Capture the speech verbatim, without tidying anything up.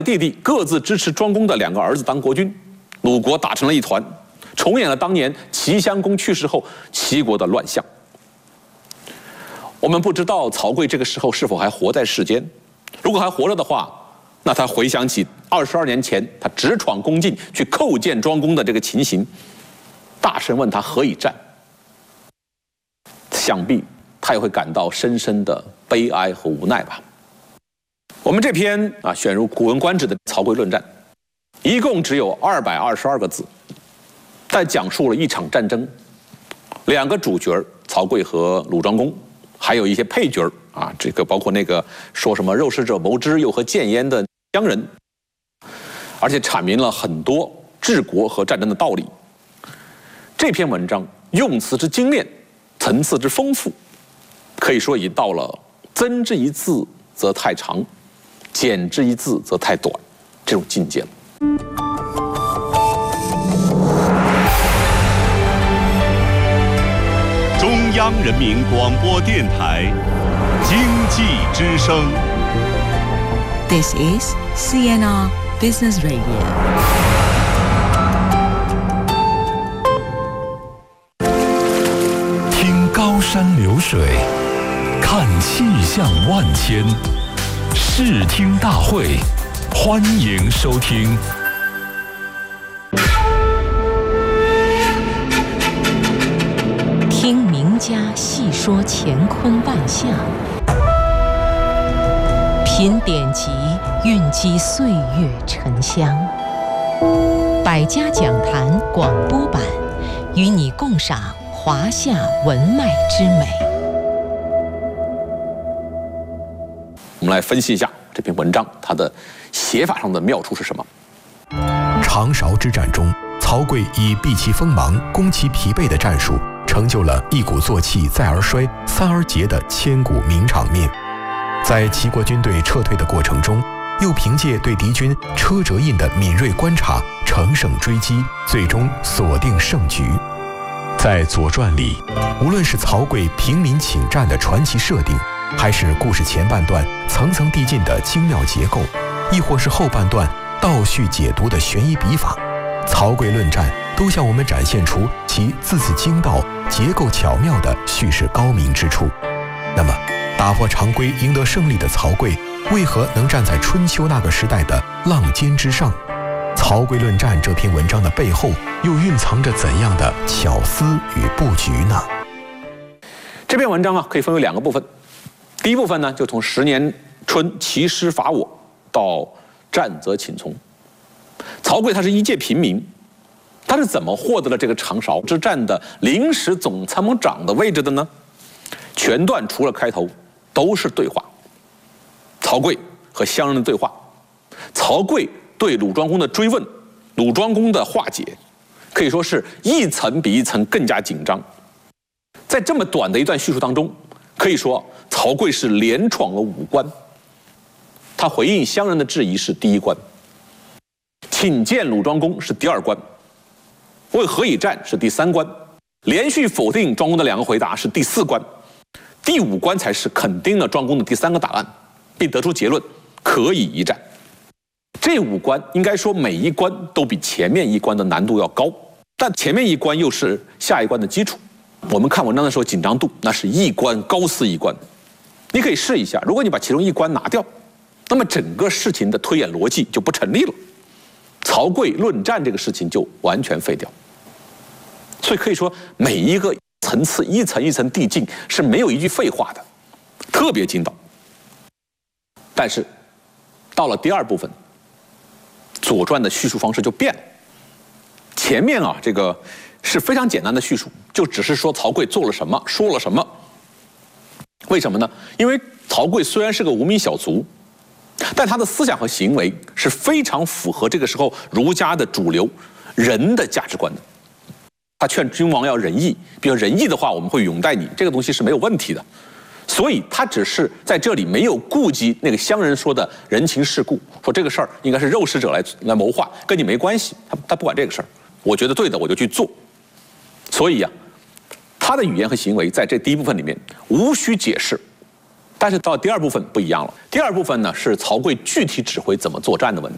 弟弟各自支持庄公的两个儿子当国君，鲁国打成了一团，重演了当年齐襄公去世后齐国的乱象。我们不知道曹刿这个时候是否还活在世间，如果还活着的话，那他回想起二十二年前他直闯宫禁去叩见庄公的这个情形，大臣问他何以战，想必他也会感到深深的悲哀和无奈吧。我们这篇啊选入《古文观止》的《曹刿论战》，一共只有二百二十二个字，但讲述了一场战争，两个主角曹刿和鲁庄公，还有一些配角啊，这个包括那个说什么肉食者谋之，又何谏焉的乡人，而且阐明了很多治国和战争的道理。这篇文章用词之精炼，层次之丰富，可以说已到了增之一字则太长，减之一字则太短这种境界了。 中央人民广播电台经济之声。 This is C N R Business Radio。 听高山流水，看气象万千，视听大会，欢迎收听。 听名家细说乾坤万象，品典籍，蕴积岁月沉香。百家讲坛广播版，与你共赏华夏文脉之美。 我们来分析一下这篇文章，它的写法上的妙处是什么？ 长勺之战中，曹刿以避其锋芒、攻其疲惫的战术，成就了一鼓作气再而衰、三而竭的千古名场面。在齐国军队撤退的过程中，又凭借对敌军车辙印的敏锐观察，乘胜追击，最终锁定胜局。在《左传》里，无论是曹刿平民请战的传奇设定，还是故事前半段层层递进的精妙结构，亦或是后半段倒叙解读的悬疑笔法，曹刿论战都向我们展现出其字字精到、结构巧妙的叙事高明之处。那么，打破常规赢得胜利的曹刿，为何能站在春秋那个时代的浪尖之上？曹刿论战这篇文章的背后，又蕴藏着怎样的巧思与布局呢？ 这篇文章啊，可以分为两个部分。第一部分呢，就从十年春齐师伐我到战则请从。曹刿他是一介平民，他是怎么获得了这个长勺之战的临时总参谋长的位置的呢？全段除了开头都是对话，曹刿和乡人的对话，曹刿对鲁庄公的追问，鲁庄公的化解，可以说是一层比一层更加紧张。在这么短的一段叙述当中，可以说曹刿是连闯了五关。他回应乡人的质疑是第一关，请见鲁庄公是第二关，为何以战是第三关，连续否定庄公的两个回答是第四关，第五关才是肯定了庄公的第三个答案，并得出结论可以一战。这五关应该说每一关都比前面一关的难度要高，但前面一关又是下一关的基础。我们看文章的时候紧张度那是一关高似一关。你可以试一下，如果你把其中一关拿掉，那么整个事情的推演逻辑就不成立了，曹刿论战这个事情就完全废掉。所以可以说每一个层次一层一层递进，是没有一句废话的，特别精到。但是到了第二部分，《左传》的叙述方式就变了。前面啊，这个是非常简单的叙述，就只是说曹刿做了什么，说了什么。为什么呢？因为曹刿虽然是个无名小卒，但他的思想和行为是非常符合这个时候儒家的主流仁的价值观的。他劝君王要仁义，比如仁义的话，我们会拥戴你，这个东西是没有问题的。所以他只是在这里没有顾及那个乡人说的人情世故，说这个事儿应该是肉食者来来谋划，跟你没关系，他他不管这个事儿，我觉得对的我就去做。所以呀、啊，他的语言和行为在这第一部分里面无需解释，但是到第二部分不一样了。第二部分呢是曹刿具体指挥怎么作战的问题。